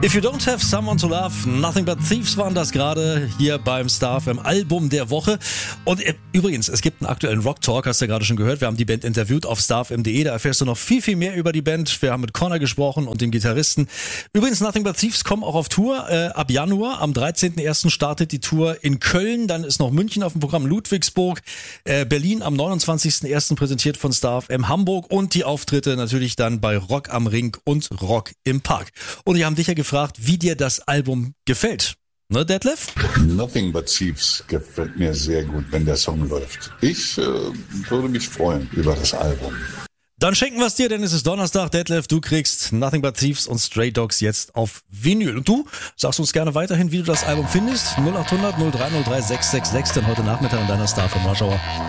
If You Don't Have Someone to Love, Nothing But Thieves waren das gerade hier beim Star FM Album der Woche. Und übrigens, es gibt einen aktuellen Rock Talk, hast du ja gerade schon gehört. Wir haben die Band interviewt auf starfm.de, da erfährst du noch viel, viel mehr über die Band. Wir haben mit Connor gesprochen und dem Gitarristen. Übrigens, Nothing But Thieves kommen auch auf Tour ab Januar. Am 13.01. startet die Tour in Köln, dann ist noch München auf dem Programm, Ludwigsburg, Berlin am 29.01. präsentiert von Star FM, Hamburg und die Auftritte natürlich dann bei Rock am Ring und Rock im Park. Und die haben dich ja gefragt, wie dir das Album gefällt. Ne, Detlef? Nothing But Thieves gefällt mir sehr gut, wenn der Song läuft. Ich würde mich freuen über das Album. Dann schenken wir es dir, denn es ist Donnerstag. Detlef, du kriegst Nothing But Thieves und Stray Dogs jetzt auf Vinyl. Und du sagst uns gerne weiterhin, wie du das Album findest. 0800 0303 666, denn heute Nachmittag in deiner Star von Rush Hour